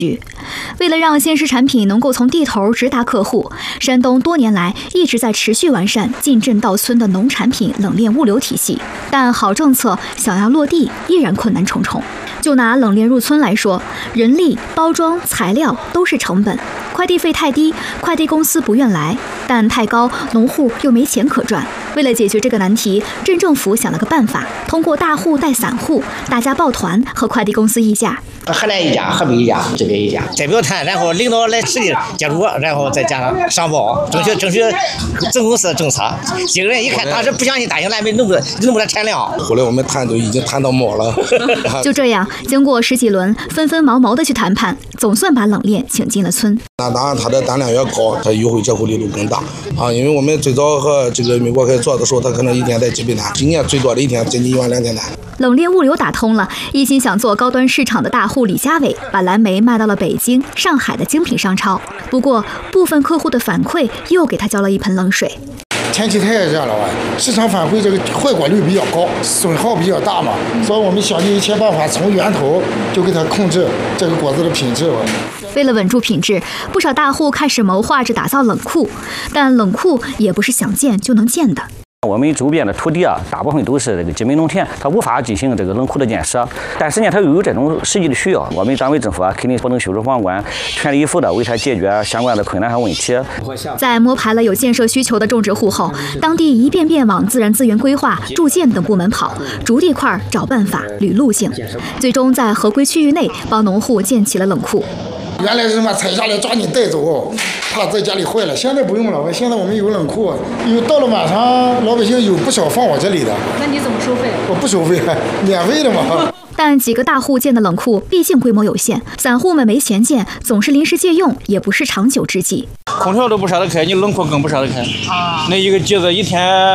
为了让鲜食产品能够从地头直达客户，山东多年来一直在持续完善进镇到村的农产品冷链物流体系，但好政策想要落地依然困难重重。就拿冷链入村来说，人力、包装、材料都是成本，快递费太低，快递公司不愿来，但太高，农户又没钱可赚。为了解决这个难题，镇政府想了个办法，通过大户带散户，大家抱团和快递公司议价。 河南一家，河北一家，这边一家代表团，然后领导来指定接主，然后再加上上报，争取总公司的政策。几个人一看，当时不相信大兴蓝莓弄不了产量。 后来我们谈都已经谈到毛了。 就这样，经过10几轮，分分毛毛的去谈判，总算把冷链请进了村。 那当然，它的单量越高，它优惠折扣力度更大啊！因为我们最早和这个美国开始做的时候，它可能一天才几百单，今年最多的一天将近12000单。 冷链物流打通了，一心想做高端市场的大户李家伟，把蓝莓卖到了北京、上海的精品商超。不过，部分客户的反馈又给他浇了一盆冷水。 天气太热了吧，市场反馈这个坏果率比较高，损耗比较大嘛，所以我们想尽一切办法从源头就给它控制这个果子的品质。 为了稳住品质，不少大户开始谋划着打造冷库，但冷库也不是想建就能建的。 我们周边的土地大部分都是这个集美农田，它无法进行这个冷库的建设。但是呢，它又有这种实际的需要，我们单位政府肯定不能袖手旁观，全力以赴的为它解决相关的困难和问题。 在摸排了有建设需求的种植户后，当地一遍遍往自然资源规划、住建等部门跑，逐地块找办法、捋路径，最终在合规区域内帮农户建起了冷库。 原来是嘛采下来抓紧带走，怕在家里坏了。现在不用了，现在我们有冷库，到了晚上老百姓有不少放我这里的。 那你怎么收费？ 我不收费，免费的嘛。 但几个大户建的冷库毕竟规模有限，散户们没钱建，总是临时借用，也不是长久之计。 空调都不舍得开，你冷库更不舍得开。那一个机子一天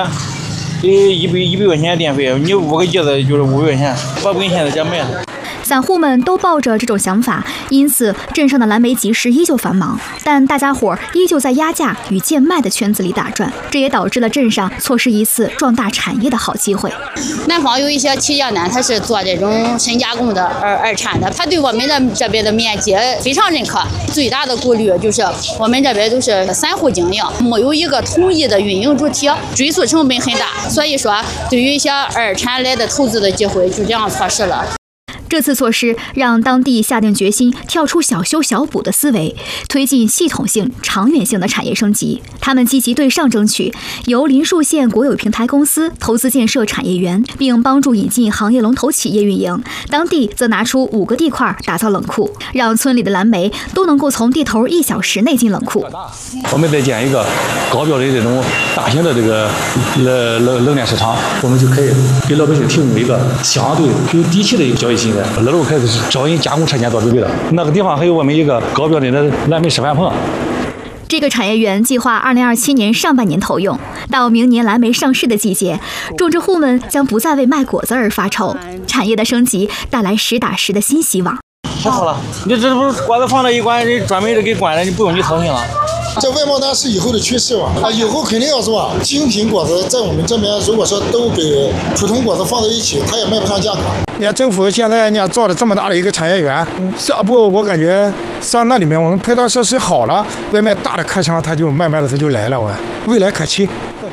100块钱电费，你5个机子就是500块钱，800块钱在家卖。 散户们都抱着这种想法，因此镇上的蓝莓集市依旧繁忙，但大家伙依旧在压价与贱卖的圈子里打转，这也导致了镇上错失一次壮大产业的好机会。 南方有一些企业呢，他是做这种深加工的二产的，他对我们的这边的面积非常认可。最大的顾虑就是我们这边都是散户经营，没有一个统一的运营主体，追溯成本很大，所以说对于一些二产来的投资的机会就这样错失了。 这次措施让当地下定决心跳出小修小补的思维，推进系统性、长远性的产业升级。他们积极对上争取，由林树县国有平台公司投资建设产业园，并帮助引进行业龙头企业运营。当地则拿出5个地块打造冷库，让村里的蓝莓都能够从地头1小时内进冷库。 我们再建一个高标的这种大型的这个冷链市场，我们就可以给老百姓提供一个相对有底气的一个交易信息。那路开始是招引加工车间做准备的，那个地方还有我们一个高标准的蓝莓示范棚。 这个产业园计划2027年上半年投用，到明年蓝莓上市的季节，种植户们将不再为卖果子而发愁，产业的升级带来实打实的新希望。 太好了，你这不是果子放那一关，人专门的给关了，你不用你操心了。 这外贸单是以后的趋势吧？以后肯定要是吧，精品果子在我们这边，如果说都给普通果子放在一起，它也卖不上价格。你看政府现在呢造了这么大的一个产业园，我感觉上那里面我们配套设施好了，外卖大的客商他就慢慢的他就来了，未来可期。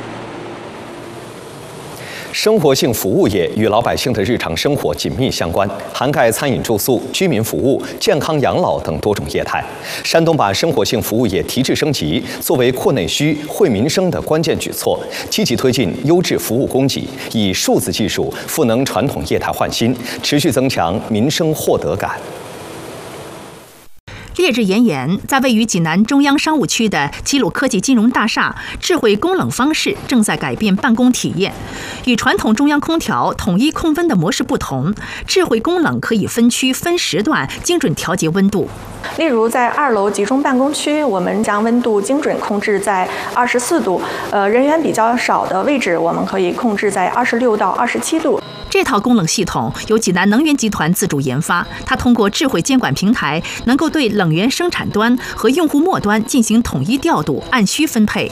生活性服务业与老百姓的日常生活紧密相关，涵盖餐饮住宿、居民服务、健康养老等多种业态。山东把生活性服务业提质升级作为扩内需、惠民生的关键举措，积极推进优质服务供给，以数字技术赋能传统业态换新，持续增强民生获得感。 烈日炎炎，在位于济南中央商务区的齐鲁科技金融大厦，智慧供冷方式正在改变办公体验。与传统中央空调统一控温的模式不同，智慧供冷可以分区分时段精准调节温度。 例如，在2楼集中办公区，我们将温度精准控制在24度；人员比较少的位置，我们可以控制在26到27度。 这套供冷系统由济南能源集团自主研发，它通过智慧监管平台，能够对冷源生产端和用户末端进行统一调度，按需分配。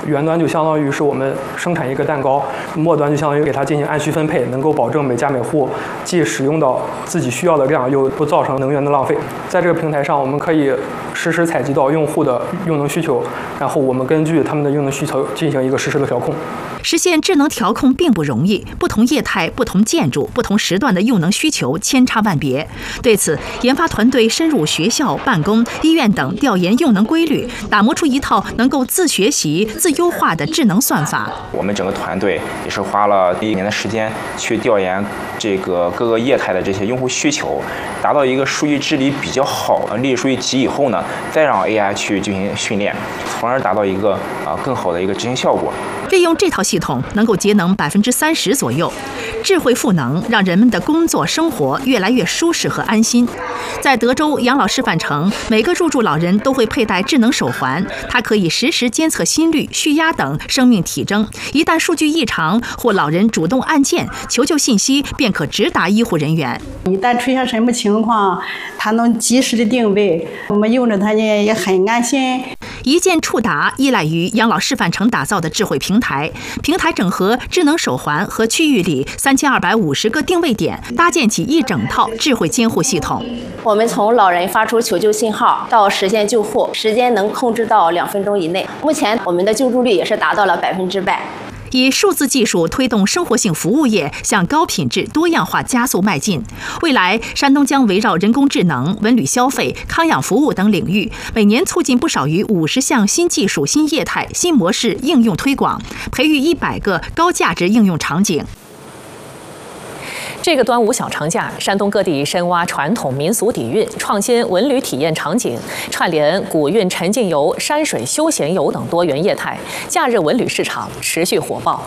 原端就相当于是我们生产一个蛋糕，末端就相当于给它进行按需分配，能够保证每家每户既使用到自己需要的量，又不造成能源的浪费。在这个平台上，我们可以实时采集到用户的用能需求，然后我们根据他们的用能需求进行一个实时的调控。 实现智能调控并不容易，不同业态、不同建筑、不同时段的用能需求千差万别。对此，研发团队深入学校、办公、医院等调研用能规律，打磨出一套能够自学习、自优化的智能算法。 我们整个团队也是花了1年的时间去调研这个各个业态的这些用户需求，达到一个数据治理比较好的历史数据集以后呢，再让 AI 去进行训练，从而达到一个更好的一个执行效果。 利用这套系统能够节能30%左右，智慧赋能让人们的工作生活越来越舒适和安心。在德州养老示范城，每个入住老人都会佩戴智能手环，它可以实时监测心率、血压等生命体征。一旦数据异常或老人主动按键求救信息，便可直达医护人员。 一旦出现什么情况，它能及时的定位，我们用着它呢也很安心。 一键触达依赖于养老示范城打造的智慧平台，平台整合智能手环和区域里3250个定位点，搭建起一整套智慧监护系统。 我们从老人发出求救信号到实现救护，时间能控制到2分钟以内。目前我们的救助率也是达到了100%。 以数字技术推动生活性服务业向高品质多样化加速迈进。未来，山东将围绕人工智能、文旅消费、康养服务等领域，每年促进不少于50项新技术、新业态、新模式应用推广，培育100个高价值应用场景。 这个端午小长假，山东各地深挖传统民俗底蕴，创新文旅体验场景，串联古韵沉浸游、山水休闲游等多元业态，假日文旅市场持续火爆。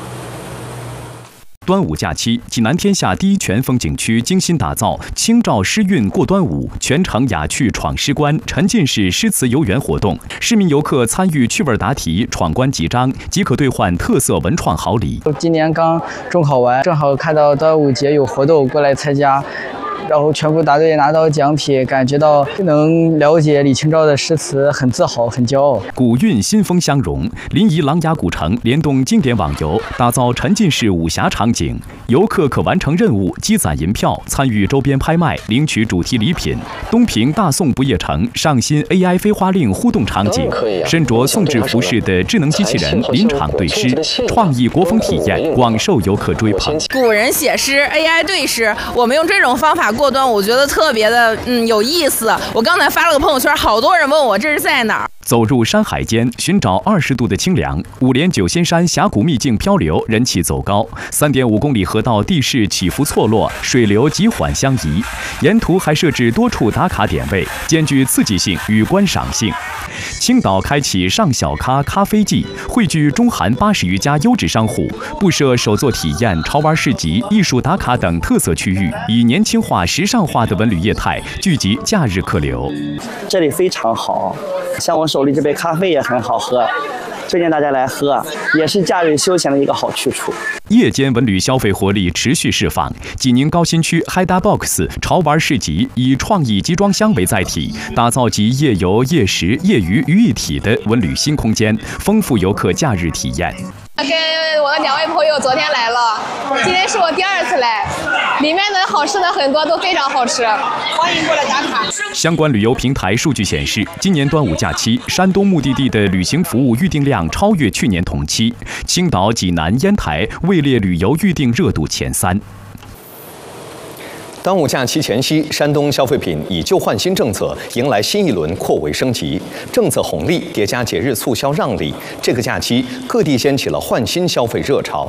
端午假期，济南天下第一全风景区精心打造清照诗韵过端午，全程雅趣闯诗关，沉浸式诗词游园活动。市民游客参与趣味答题、闯关集章，即可兑换特色文创好礼。 今年刚中考完，正好看到端午节有活动，过来参加。然后全国大队拿到奖品，感觉到能了解李清照的诗词，很自豪，很骄傲。 古韵新风相融，临沂琅琊古城联动经典网游，打造沉浸式武侠场景。游客可完成任务，积攒银票，参与周边拍卖，领取主题礼品。东平大宋不夜城上新 AI 飞花令互动场景，身着宋制服饰的智能机器人临场对诗，创意国风体验广受游客追捧。 古人写诗 ，AI 对诗，我们用这种方法过端午，我觉得特别的有意思。我刚才发了个朋友圈，好多人问我这是在哪儿。 走入山海间，寻找20度的清凉。五连九仙山峡谷秘境漂流，人气走高。3.5公里河道地势起伏错落，水流急缓相宜。沿途还设置多处打卡点位，兼具刺激性与观赏性。青岛开启上小咖咖啡季，汇聚中韩80余家优质商户，布设手作体验、潮玩市集、艺术打卡等特色区域，以年轻化、时尚化的文旅业态聚集假日客流。 这里非常好，像我手里这杯咖啡也很好喝，推荐大家来喝，也是假日休闲的一个好去处。 夜间文旅消费活力持续释放，济宁高新区 Haida Box 潮玩市集以创意集装箱为载体，打造集夜游、夜食、夜娱于一体的文旅新空间，丰富游客假日体验。 跟我的2位朋友昨天来了，今天是我第2次来，里面的好吃的很多都非常好吃，欢迎过来打卡。 相关旅游平台数据显示，今年端午假期，山东目的地的旅行服务预订量超越去年同期，青岛、济南、烟台位列旅游预订热度前3。 端午假期前夕，山东消费品以旧换新政策迎来新一轮扩围升级，政策红利叠加节日促销让利，这个假期各地掀起了换新消费热潮。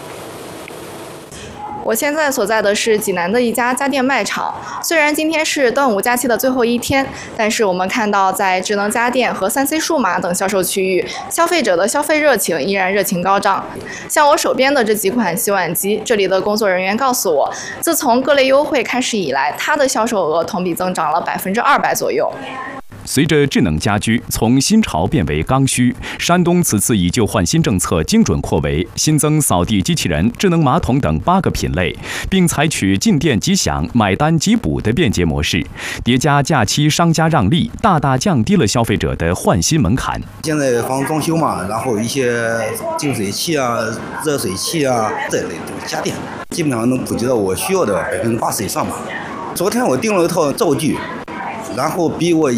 我现在所在的是济南的一家家电卖场。虽然今天是端午假期的最后一天，但是我们看到在智能家电和3C 数码等销售区域，消费者的消费热情依然热情高涨。像我手边的这几款洗碗机，这里的工作人员告诉我，自从各类优惠开始以来，它的销售额同比增长了200%左右。 随着智能家居从新潮变为刚需，山东此次以旧换新政策精准扩围，新增扫地机器人、智能马桶等8个品类，并采取进店即享、买单即补的便捷模式，叠加假期商家让利，大大降低了消费者的换新门槛。 现在房装修嘛，然后一些净水器啊、热水器啊这类的家电，基本上能普及到我需要的80%以上吧。昨天我订了一套灶具，然后比我以